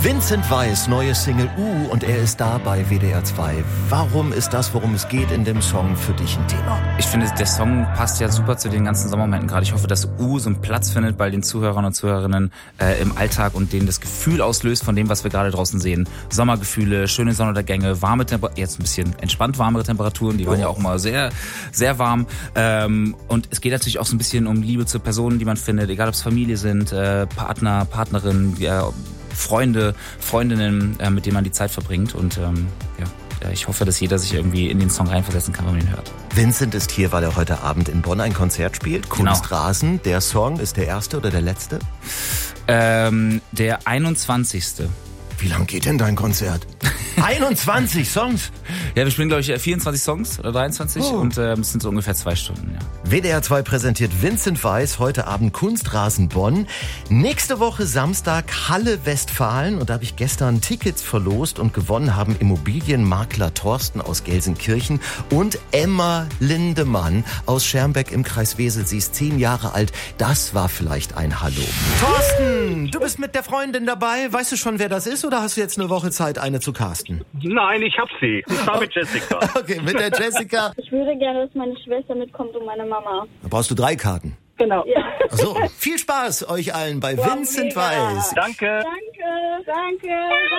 Vincent Weiss, neue Single und er ist da bei WDR 2. Warum ist das, worum es geht in dem Song, für dich ein Thema? Ich finde, der Song passt ja super zu den ganzen Sommermomenten gerade. Ich hoffe, dass so einen Platz findet bei den Zuhörern und Zuhörerinnen im Alltag und denen das Gefühl auslöst von dem, was wir gerade draußen sehen. Sommergefühle, schöne Sonnenuntergänge, warme Temperaturen, jetzt ein bisschen entspannt warmere Temperaturen, die waren ja auch mal sehr, sehr warm. Und es geht natürlich auch so ein bisschen um Liebe zu Personen, die man findet, egal ob es Familie sind, Partner, Partnerin, Freunde, Freundinnen, mit denen man die Zeit verbringt. Und ich hoffe, dass jeder sich irgendwie in den Song reinversetzen kann, wenn man ihn hört. Vincent ist hier, weil er heute Abend in Bonn ein Konzert spielt. Kunstrasen, der Song ist der erste oder der letzte? Der 21. Wie lang geht denn dein Konzert? 21 Songs? Ja, wir spielen, glaube ich, 24 Songs oder 23 und es sind so ungefähr 2 Stunden, ja. WDR 2 präsentiert Vincent Weiss heute Abend Kunstrasen Bonn. Nächste Woche Samstag Halle Westfalen und da habe ich gestern Tickets verlost und gewonnen haben Immobilienmakler Thorsten aus Gelsenkirchen und Emma Lindemann aus Schermbeck im Kreis Wesel. Sie ist 10 Jahre alt. Das war vielleicht ein Hallo. Thorsten, du bist mit der Freundin dabei. Weißt du schon, wer das ist oder hast du jetzt eine Woche Zeit, eine zu casten? Nein, ich hab sie. Ich war mit Jessica. Okay, mit der Jessica. Ich würde gerne, dass meine Schwester mitkommt und meine Mama. Da brauchst du 3 Karten. Genau. Ja. So, viel Spaß euch allen bei Vincent Weiss. Danke. Danke.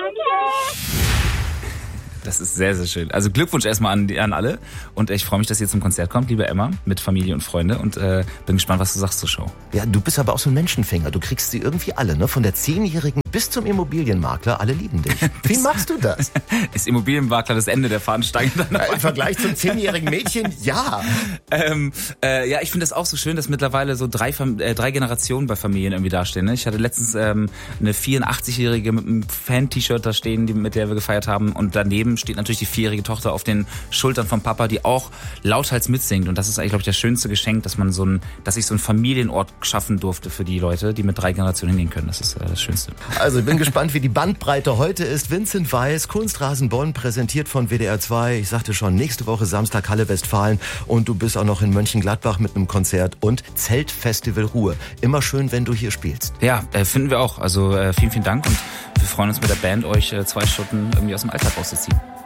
Das ist sehr, sehr schön. Also Glückwunsch erstmal an alle. Und ich freue mich, dass ihr zum Konzert kommt, liebe Emma, mit Familie und Freunde. Und bin gespannt, was du sagst zur Show. Ja, du bist aber auch so ein Menschenfänger. Du kriegst sie irgendwie alle, ne? Von der 10-Jährigen bis zum Immobilienmakler. Alle lieben dich. Wie machst du das? Ist Immobilienmakler das Ende der Fahnenstange? Im Vergleich zum 10-jährigen Mädchen, ja. Ja, ich finde das auch so schön, dass mittlerweile so 3 Generationen bei Familien irgendwie dastehen. Ne? Ich hatte letztens eine 84-Jährige mit einem Fan-T-Shirt da stehen, mit der wir gefeiert haben. Und daneben steht natürlich die 4-jährige Tochter auf den Schultern vom Papa, die auch lauthals mitsingt. Und das ist eigentlich, glaube ich, das schönste Geschenk, dass ich so einen Familienort schaffen durfte für die Leute, die mit 3 Generationen hingehen können. Das ist das Schönste. Also ich bin gespannt, wie die Bandbreite heute ist. Vincent Weiss, Kunstrasen Bonn, präsentiert von WDR 2. Ich sagte schon, nächste Woche Samstag Halle Westfalen. Und du bist auch noch in Mönchengladbach mit einem Konzert und Zeltfestival Ruhe. Immer schön, wenn du hier spielst. Ja, finden wir auch. Also vielen, vielen Dank und wir freuen uns mit der Band, euch 2 Stunden irgendwie aus dem Alltag rauszuziehen.